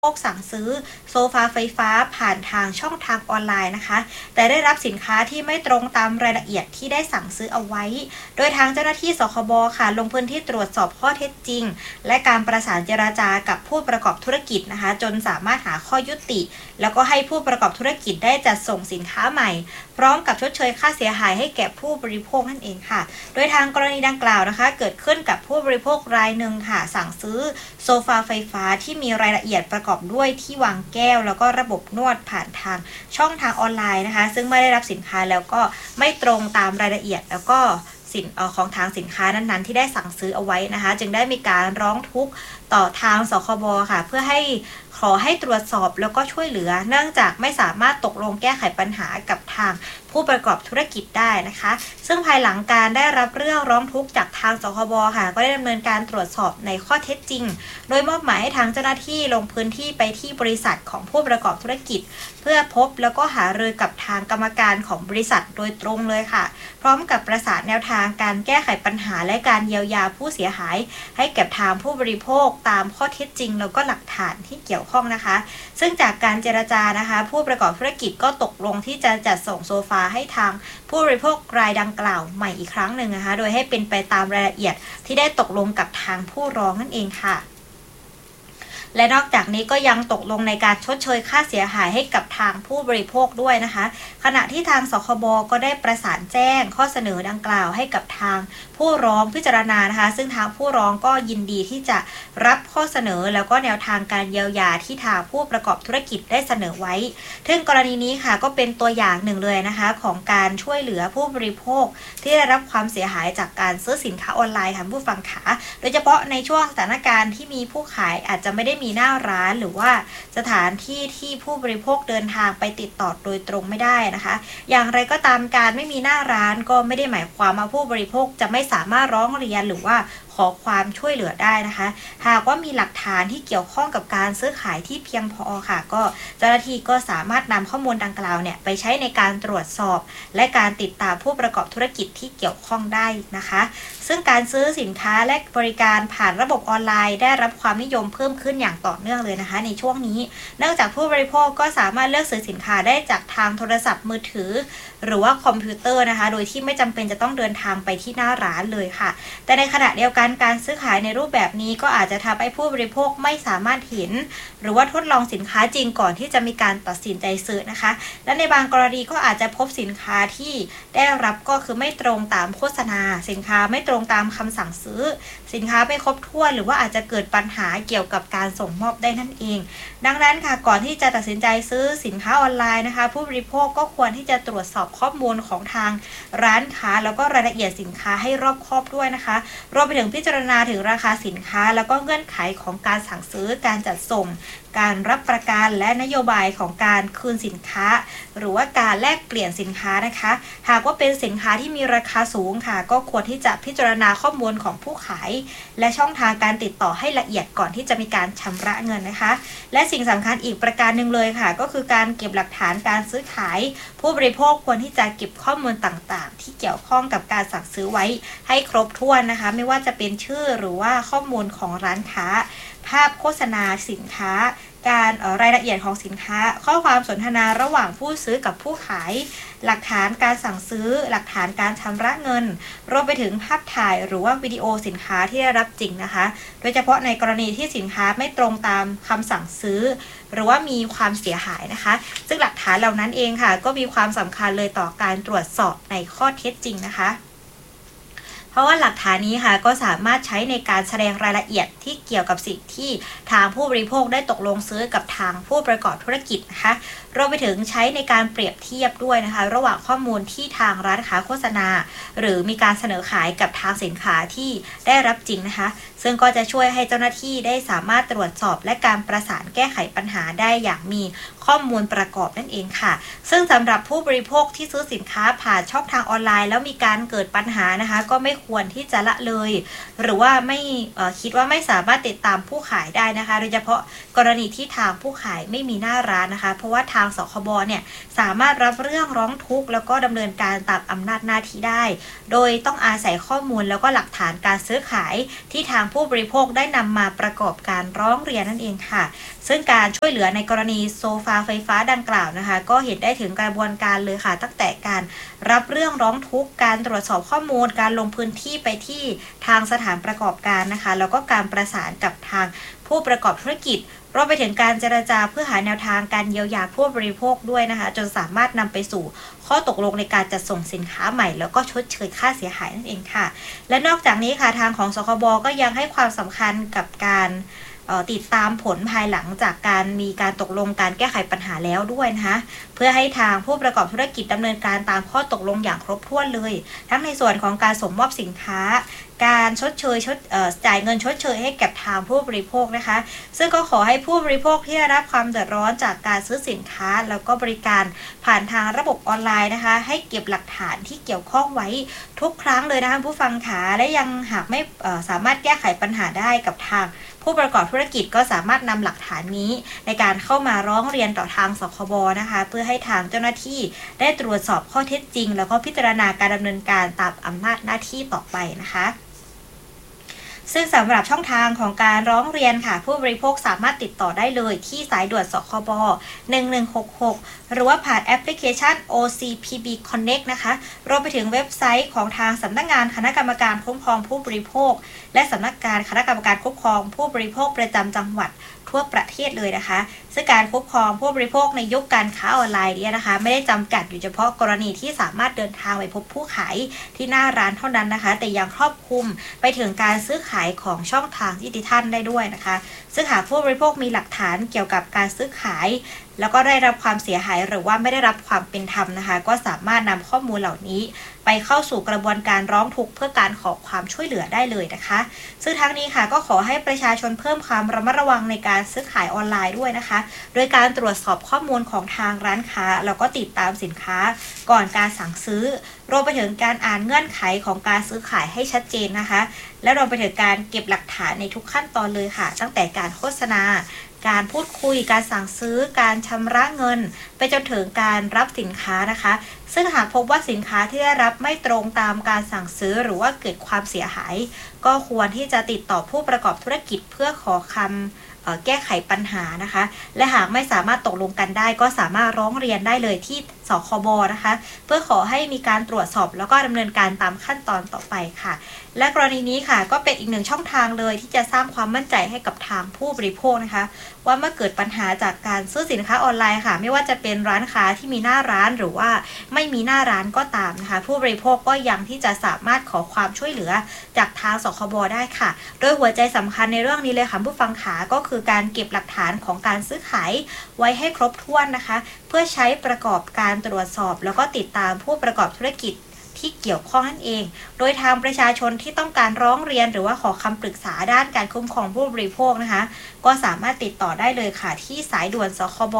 สั่งซื้อโซฟาไฟฟ้าผ่านทางช่องทางออนไลน์นะคะแต่ได้รับสินค้าที่ไม่ตรงตามรายละเอียดที่ได้สั่งซื้อเอาไว้โดยทางเจ้าหน้าที่สคบค่ะลงพื้นที่ตรวจสอบข้อเท็จจริงและการประสานเจรจากับผู้ประกอบธุรกิจนะคะจนสามารถหาข้อยุติแล้วก็ให้ผู้ประกอบธุรกิจได้จัดส่งสินค้าใหม่พร้อมกับชดเชยค่าเสียหายให้แก่ผู้บริโภคนั่นเองค่ะโดยทางกรณีดังกล่าวนะคะเกิดขึ้นกับผู้บริโภครายหนึ่งค่ะสั่งซื้อโซฟาไฟฟ้าที่มีรายละเอียดประกอบด้วยที่วางแก้วแล้วก็ระบบนวดผ่านทางช่องทางออนไลน์นะคะซึ่งไม่ได้รับสินค้าแล้วก็ไม่ตรงตามรายละเอียดแล้วก็ของทางสินค้านั้นๆที่ได้สั่งซื้อเอาไว้นะคะจึงได้มีการร้องทุกข์ต่อทางสคบค่ะเพื่อขอให้ตรวจสอบแล้วก็ช่วยเหลือเนื่องจากไม่สามารถตกลงแก้ไขปัญหากับทางผู้ประกอบธุรกิจได้นะคะซึ่งภายหลังการได้รับเรื่องร้องทุกข์จากทางสคบค่ะก็ได้ดำเนินการตรวจสอบในข้อเท็จจริงโดยมอบหมายให้ทางเจ้าหน้าที่ลงพื้นที่ไปที่บริษัทของผู้ประกอบธุรกิจเพื่อพบแล้วก็หารือกับทางกรรมการของบริษัทโดยตรงเลยค่ะพร้อมกับประสานแนวทางการแก้ไขปัญหาและการเยียวยาผู้เสียหายให้แก่ทางผู้บริโภคตามข้อเท็จจริงแล้วก็หลักฐานที่เกี่ยวข้องนะคะซึ่งจากการเจรจานะคะผู้ประกอบธุรกิจก็ตกลงที่จะจัดส่งโซฟาให้ทางผู้บริโภครายดังกล่าวใหม่อีกครั้งหนึ่งนะคะโดยให้เป็นไปตามรายละเอียดที่ได้ตกลงกับทางผู้ร้องนั่นเองค่ะและนอกจากนี้ก็ยังตกลงในการชดเชยค่าเสียหายให้กับทางผู้บริโภคด้วยนะคะขณะที่ทางสคบก็ได้ประสานแจ้งข้อเสนอดังกล่าวให้กับทางผู้ร้องพิจารณานะคะซึ่งทางผู้ร้องก็ยินดีที่จะรับข้อเสนอแล้วก็แนวทางการเยียวยาที่ทางผู้ประกอบธุรกิจได้เสนอไว้ซึ่งกรณีนี้ค่ะก็เป็นตัวอย่างหนึ่งเลยนะคะของการช่วยเหลือผู้บริโภคที่ได้รับความเสียหายจากการซื้อสินค้าออนไลน์ค่ะผู้ฟังขาโดยเฉพาะในช่วงสถานการณ์ที่มีผู้ขายอาจจะไม่ได้มีหน้าร้านหรือว่าสถานที่ที่ผู้บริโภคเดินทางไปติดต่อโดยตรงไม่ได้นะคะอย่างไรก็ตามการไม่มีหน้าร้านก็ไม่ได้หมายความว่าผู้บริโภคจะไม่สามารถร้องเรียนหรือว่าขอความช่วยเหลือได้นะคะหากว่ามีหลักฐานที่เกี่ยวข้องกับการซื้อขายที่เพียงพอค่ะก็เจ้าหน้าที่ก็สามารถนำข้อมูลดังกล่าวเนี่ยไปใช้ในการตรวจสอบและการติดตามผู้ประกอบธุรกิจที่เกี่ยวข้องได้นะคะซึ่งการซื้อสินค้าและบริการผ่านระบบออนไลน์ได้รับความนิยมเพิ่มขึ้นอย่างต่อเนื่องเลยนะคะในช่วงนี้เนื่องจากผู้บริโภคก็สามารถเลือกซื้อสินค้าได้จากทางโทรศัพท์มือถือหรือว่าคอมพิวเตอร์นะคะโดยที่ไม่จำเป็นจะต้องเดินทางไปที่หน้าร้านเลยค่ะแต่ในขณะเดียวกันการซื้อขายในรูปแบบนี้ก็อาจจะทำให้ผู้บริโภคไม่สามารถเห็นหรือว่าทดลองสินค้าจริงก่อนที่จะมีการตัดสินใจซื้อนะคะและในบางกรณีก็อาจจะพบสินค้าที่ได้รับก็คือไม่ตรงตามโฆษณาสินค้าไม่ตรงตามคำสั่งซื้อสินค้าไม่ครบถ้วนหรือว่าอาจจะเกิดปัญหาเกี่ยวกับการส่งมอบได้นั่นเองดังนั้นค่ะก่อนที่จะตัดสินใจซื้อสินค้าออนไลน์นะคะผู้บริโภคก็ควรที่จะตรวจสอบข้อมูลของทางร้านค้าแล้วก็รายละเอียดสินค้าให้รอบคอบด้วยนะคะรวมไปถึงพิจารณาถึงราคาสินค้าแล้วก็เงื่อนไขของการสั่งซื้อการจัดส่งการรับประกันและนโยบายของการคืนสินค้าหรือว่าการแลกเปลี่ยนสินค้านะคะหากว่าเป็นสินค้าที่มีราคาสูงค่ะก็ควรที่จะพิจารณาข้อมูลของผู้ขายและช่องทางการติดต่อให้ละเอียดก่อนที่จะมีการชำระเงินนะคะและสิ่งสำคัญอีกประการหนึ่งเลยค่ะก็คือการเก็บหลักฐานการซื้อขายผู้บริโภคควรที่จะเก็บข้อมูลต่างๆที่เกี่ยวข้องกับการสั่งซื้อไว้ให้ครบถ้วนนะคะไม่ว่าจะเป็นชื่อหรือว่าข้อมูลของร้านค้าภาพโฆษณาสินค้าการรายละเอียดของสินค้าข้อความสนทนาระหว่างผู้ซื้อกับผู้ขายหลักฐานการสั่งซื้อหลักฐานการชำระเงินรวมไปถึงภาพถ่ายหรือว่าวิดีโอสินค้าที่ได้รับจริงนะคะโดยเฉพาะในกรณีที่สินค้าไม่ตรงตามคำสั่งซื้อหรือว่ามีความเสียหายนะคะซึ่งหลักฐานเหล่านั้นเองค่ะก็มีความสำคัญเลยต่อการตรวจสอบในข้อเท็จจริงนะคะเพราะว่าหลักฐานนี้ค่ะก็สามารถใช้ในการแสดงรายละเอียดที่เกี่ยวกับสิ่งที่ทางผู้บริโภคได้ตกลงซื้อกับทางผู้ประกอบธุรกิจนะคะรวมไปถึงใช้ในการเปรียบเทียบด้วยนะคะระหว่างข้อมูลที่ทางร้านค้าโฆษณาหรือมีการเสนอขายกับทางสินค้าที่ได้รับจริงนะคะซึ่งก็จะช่วยให้เจ้าหน้าที่ได้สามารถตรวจสอบและการประสานแก้ไขปัญหาได้อย่างมีข้อมูลประกอบนั่นเองค่ะซึ่งสำหรับผู้บริโภคที่ซื้อสินค้าผ่านช่องทางออนไลน์แล้วมีการเกิดปัญหานะคะก็ไม่ควรที่จะละเลย หรือว่าไม่คิดว่าไม่สามารถติดตามผู้ขายได้นะคะโดยเฉพาะกรณีที่ทางผู้ขายไม่มีหน้าร้านนะคะเพราะว่าทางสคบเนี่ยสามารถรับเรื่องร้องทุกข์แล้วก็ดำเนินการตามอำนาจหน้าที่ได้โดยต้องอาศัยข้อมูลแล้วก็หลักฐานการซื้อขายที่ทางผู้บริโภคได้นำมาประกอบการร้องเรียนนั่นเองค่ะซึ่งการช่วยเหลือในกรณีโซฟาไฟฟ้าดังกล่าวนะคะก็เห็นได้ถึงกระบวนการเลยค่ะตั้งแต่การรับเรื่องร้องทุกข์การตรวจสอบข้อมูลการลงพื้นที่ไปที่ทางสถานประกอบการนะคะแล้วก็การประสานกับทางผู้ประกอบธุรกิจรวมไปถึงการเจรจาเพื่อหาแนวทางการเยียวยาผู้บริโภคด้วยนะคะจนสามารถนำไปสู่ข้อตกลงในการจัดส่งสินค้าใหม่แล้วก็ชดเชยค่าเสียหายนั่นเองค่ะและนอกจากนี้ค่ะทางของสคบก็ยังให้ความสำคัญกับการติดตามผลภายหลังจากการมีการตกลงการแก้ไขปัญหาแล้วด้วยนะคะเพื่อให้ทางผู้ประกอบธุรกิจดำเนินการตามข้อตกลงอย่างครบถ้วนเลยทั้งในส่วนของการส่งมอบสินค้าการชดเชยจ่ายเงินชดเชยให้กับทางผู้บริโภคนะคะซึ่งก็ขอให้ผู้บริโภคที่ได้รับความเดือดร้อนจากการซื้อสินค้าแล้วก็บริการผ่านทางระบบออนไลน์นะคะให้เก็บหลักฐานที่เกี่ยวข้องไว้ทุกครั้งเลยนะคะผู้ฟังขาและยังหากไม่สามารถแก้ไขปัญหาได้กับทางผู้ประกอบธุรกิจก็สามารถนำหลักฐานนี้ในการเข้ามาร้องเรียนต่อทางสคบนะคะเพื่อให้ทางเจ้าหน้าที่ได้ตรวจสอบข้อเท็จจริงแล้วก็พิจารณาการดำเนินการตามอำนาจหน้าที่ต่อไปนะคะซึ่งสำหรับช่องทางของการร้องเรียนค่ะผู้บริโภคสามารถติดต่อได้เลยที่สายด่วนสคบ1166หรือว่าผ่านแอปพลิเคชัน OCPB Connect นะคะรวมไปถึงเว็บไซต์ของทางสำนักงานคณะกรรมการคุ้มครองผู้บริโภคและสำนักงานคณะกรรมการคุ้มครองผู้บริโภคประจำจังหวัดทั่วประเทศเลยนะคะซึ่งการคุ้มครองผู้บริโภคในยุคการค้าออนไลน์เนี่ยนะคะไม่ได้จำกัดอยู่เฉพาะกรณีที่สามารถเดินทางไปพบผู้ขายที่หน้าร้านเท่านั้นนะคะแต่ยังครอบคลุมไปถึงการซื้อขายของช่องทางดิจิทัลได้ด้วยนะคะซึ่งหากผู้บริโภคมีหลักฐานเกี่ยวกับการซื้อขายแล้วก็ได้รับความเสียหายหรือว่าไม่ได้รับความเป็นธรรมนะคะก็สามารถนำข้อมูลเหล่านี้ไปเข้าสู่กระบวนการร้องทุกข์เพื่อการขอความช่วยเหลือได้เลยนะคะซึ่งทั้งนี้ค่ะก็ขอให้ประชาชนเพิ่มความระมัดระวังในการซื้อขายออนไลน์ด้วยนะคะโดยการตรวจสอบข้อมูลของทางร้านค้าแล้วก็ติดตามสินค้าก่อนการสั่งซื้อรวมไปถึงการอ่านเงื่อนไขของการซื้อขายให้ชัดเจนนะคะและรวมไปถึงการเก็บหลักฐานในทุกขั้นตอนเลยค่ะตั้งแต่การโฆษณาการพูดคุยการสั่งซื้อการชำระเงินไปจนถึงการรับสินค้านะคะซึ่งหากพบว่าสินค้าที่ได้รับไม่ตรงตามการสั่งซื้อหรือว่าเกิดความเสียหายก็ควรที่จะติดต่อผู้ประกอบธุรกิจเพื่อขอคำแก้ไขปัญหานะคะและหากไม่สามารถตกลงกันได้ก็สามารถร้องเรียนได้เลยที่สคบนะคะเพื่อขอให้มีการตรวจสอบแล้วก็ดำเนินการตามขั้นตอนต่อไปค่ะและกรณีนี้ค่ะก็เป็นอีกหนึ่งช่องทางเลยที่จะสร้างความมั่นใจให้กับทางผู้บริโภคนะคะว่าเมื่อเกิดปัญหาจากการซื้อสินค้าออนไลน์ค่ะไม่ว่าจะเป็นร้านค้าที่มีหน้าร้านหรือว่าไม่มีหน้าร้านก็ตามนะคะผู้บริโภคก็ยังที่จะสามารถขอความช่วยเหลือจากทางสคบได้ค่ะโดยหัวใจสำคัญในเรื่องนี้เลยค่ะผู้ฟังขาก็คือการเก็บหลักฐานของการซื้อขายไว้ให้ครบถ้วนนะคะเพื่อใช้ประกอบการตรวจสอบแล้วก็ติดตามผู้ประกอบธุรกิจที่เกี่ยวข้องนั่นเองโดยทางประชาชนที่ต้องการร้องเรียนหรือว่าขอคำปรึกษาด้านการคุ้มครองผู้บริโภคนะคะก็สามารถติดต่อได้เลยค่ะที่สายด่วนสคบ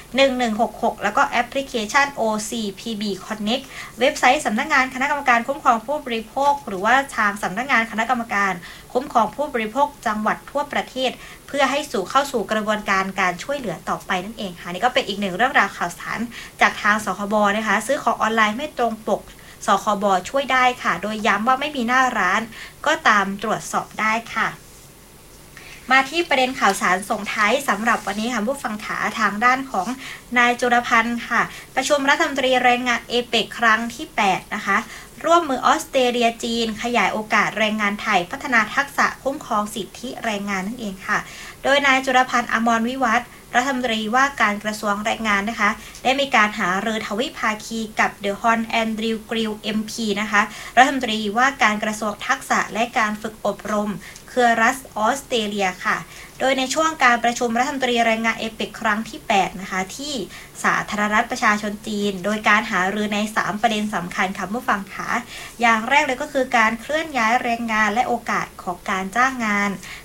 1166แล้วก็แอปพลิเคชัน OCPB Connect เว็บไซต์สำนักงานคณะกรรมการคุ้มครองผู้บริโภคหรือว่าทางสำนักงานคณะกรรมการคุ้มครองผู้บริโภคจังหวัดทั่วประเทศเพื่อให้เข้าสู่กระบวนการการช่วยเหลือต่อไปนั่นเองค่ะนี่ก็เป็นอีกหนึ่งเรื่องราวข่าวสารจากทางสคบนะคะซื้อของออนไลน์ไม่ตรงปกสคบช่วยได้ค่ะโดยย้ำว่าไม่มีหน้าร้านก็ตามตรวจสอบได้ค่ะมาที่ประเด็นข่าวสารส่งท้ายสำหรับวันนี้ค่ะผู้ฟังขาทางด้านของนายจุลพันธ์ค่ะประชุมรัฐมนตรีแรงงานเอเปกครั้งที่8นะคะร่วมมือออสเตรเลียจีนขยายโอกาสแรงงานไทยพัฒนาทักษะคุ้มครองสิทธิแรงงานนั่นเองค่ะโดยนายจุลพันธ์อมรวิวัฒน์รัฐมนตรีว่าการกระทรวงแรงงานนะคะได้มีการหารือทวิภาคีกับเดอะฮอนแอนดริวกริล MP นะคะรัฐมนตรีว่าการกระทรวงทักษะและการฝึกอบรมเครือรัฐออสเตรเลียค่ะโดยในช่วงการประชุมรัฐมนตรีแรงงานเอเปกครั้งที่8นะคะที่สาธารณรัฐประชาชนจีนโดยการหารือใน3ประเด็นสำคัญค่ะผู้ฟังขาอย่างแรกเลยก็คือการเคลื่อนย้ายแรงงานและโอกาสของการจ้างงาน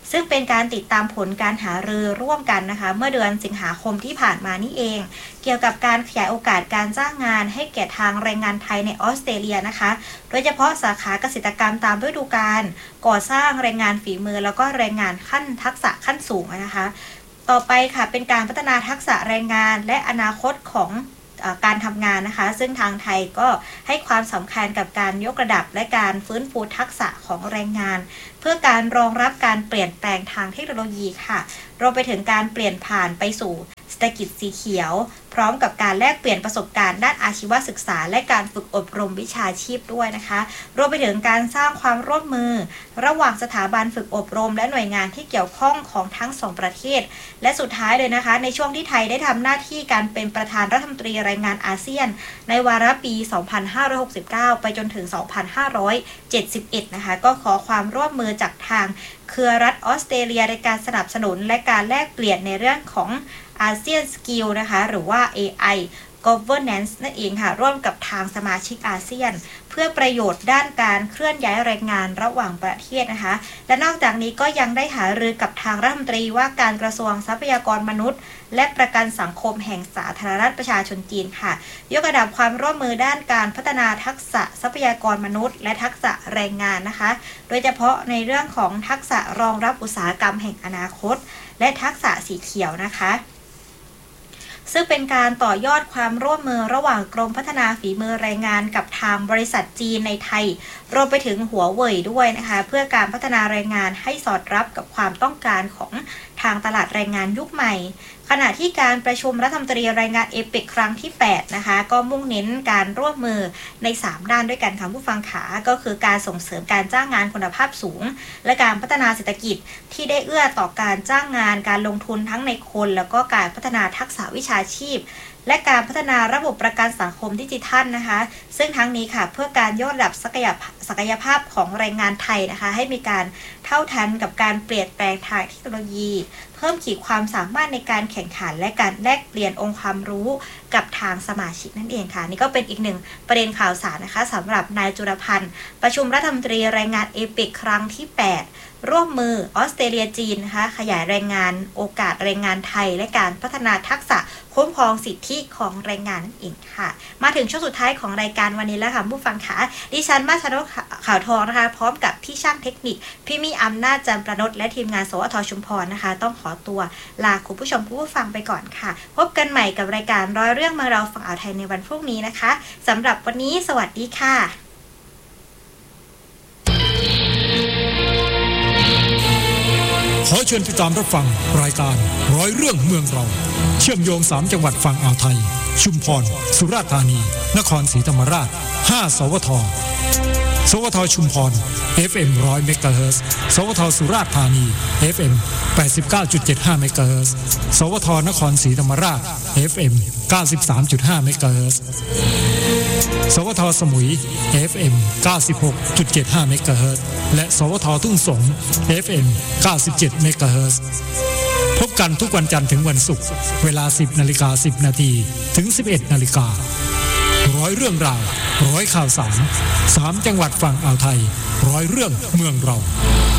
ซึ่งเป็นการติดตามผลการหารือร่วมกันนะคะเมื่อเดือนสิงหาคมที่ผ่านมานี่เองเกี่ยวกับการขยายโอกาสการจ้างงานให้แก่ทางแรงงานไทยในออสเตรเลียนะคะโดยเฉพาะสาขาเกษตรกรรมตามฤดูกาลก่อสร้างแรงงานฝีมือแล้วก็แรงงานขั้นทักษะขั้นสูงนะคะต่อไปค่ะเป็นการพัฒนาทักษะแรงงานและอนาคตของการทำงานนะคะซึ่งทางไทยก็ให้ความสำคัญกับการยกระดับและการฟื้นฟูทักษะของแรงงานเพื่อการรองรับการเปลี่ยนแปลงทางเทคโนโลยีค่ะรวมไปถึงการเปลี่ยนผ่านไปสู่เศรษฐกิจสีเขียวพร้อมกับการแลกเปลี่ยนประสบการณ์ด้านอาชีวศึกษาและการฝึกอบรมวิชาชีพด้วยนะคะรวมไปถึงการสร้างความร่วมมือระหว่างสถาบันฝึกอบรมและหน่วยงานที่เกี่ยวข้องของทั้งสองประเทศและสุดท้ายเลยนะคะในช่วงที่ไทยได้ทำหน้าที่การเป็นประธานรัฐมนตรีแรงงานอาเซียนในวาระปี 2569 ไปจนถึง 2571 นะคะก็ขอความร่วมมือจากทางเครือรัฐออสเตรเลียในการสนับสนุนและการแลกเปลี่ยนในเรื่องของอาเซียนสกิลนะคะหรือว่า AI Governance นั่นเองค่ะร่วมกับทางสมาชิกอาเซียนเพื่อประโยชน์ด้านการเคลื่อนย้ายแรงงานระหว่างประเทศนะคะและนอกจากนี้ก็ยังได้หารือกับทางรัฐมนตรีว่าการกระทรวงทรัพยากรมนุษย์และประกันสังคมแห่งสาธารณรัฐประชาชนจีนค่ะยกระดับความร่วมมือด้านการพัฒนาทักษะทรัพยากรมนุษย์และทักษะแรงงานนะคะโดยเฉพาะในเรื่องของทักษะรองรับอุตสาหกรรมแห่งอนาคตและทักษะสีเขียวนะคะซึ่งเป็นการต่อยอดความร่วมมือระหว่างกรมพัฒนาฝีมือแรงงานกับทางบริษัทจีนในไทยรวมไปถึงหัวเว่ยด้วยนะคะเพื่อการพัฒนาแรงงานให้สอดรับกับความต้องการของทางตลาดแรงงานยุคใหม่ขณะที่การประชุมรัฐมนตรีแรงงานเอเปกครั้งที่8นะคะก็มุ่งเน้นการร่วมมือใน3ด้านด้วยกันค่ะผู้ฟังขาก็คือการส่งเสริมการจ้างงานคุณภาพสูงและการพัฒนาเศรษฐกิจที่ได้เอื้อต่อการจ้างงานการลงทุนทั้งในคนแล้วก็การพัฒนาทักษะวิชาชีพและการพัฒนาระบบประกันสังคมดิจิทัลนะคะซึ่งทั้งนี้ค่ะเพื่อการยกระดับศักยภาพของแรงงานไทยนะคะให้มีการเท่าทันกับการเปลี่ยนแปลงทางเทคโนโลยีเพิ่มขีดความสามารถในการแข่งขันและการแลกเปลี่ยนองค์ความรู้กับทางสมาชิกนั่นเองค่ะนี่ก็เป็นอีกหนึ่งประเด็นข่าวสารนะคะสำหรับนายจุลพันธ์ประชุมรัฐมนตรีแรงงานเอเปกครั้งที่8ร่วมมือออสเตรเลียจีนนะคะขยายแรงงานโอกาสแรงงานไทยและการพัฒนาทักษะคุ้มครองสิทธิของแรงงานนั่นเองค่ะมาถึงช่วงสุดท้ายของรายการวันนี้แล้วค่ะผู้ฟังค่ะดิฉันมาชนกข่าวทองนะคะพร้อมกับพี่ช่างเทคนิคพี่มีอำนาจจันประนดและทีมงานสวทชุมพรนะคะต้องขอตัวลาคุณผู้ชมผู้ฟังไปก่อนค่ะพบกันใหม่กับรายการร้อยเรื่องเมืองเราฝั่งอ่าวไทยในวันพรุ่งนี้นะคะสำหรับวันนี้สวัสดีค่ะขอเชิญติดตามรับฟังรายการร้อยเรื่องเมืองเราเชื่อมโยง3จังหวัดฝั่งอ่าวไทยชุมพรสุราษฎร์ธานีนครศรีธรรมราช5สวทสวทชุมพร FM 100 เมกะเฮิรตซ์สวทสุราษฎร์ธานี FM 89.75 เมกะเฮิรตซ์สวทนครศรีธรรมราช FM 93.5 เมกะเฮิรตซ์สวทสมุย FM 96.75 เมกะเฮิรตซ์และสวททุ่งสง FM 97 เมกะเฮิรตซ์พบกันทุกวันจันทร์ถึงวันศุกร์เวลา 10:10 น.ถึง 11:00 น.ร้อยเรื่องราวร้อยข่าวสาร3จังหวัดฝั่งอ่าวไทยร้อยเรื่องเมืองเรา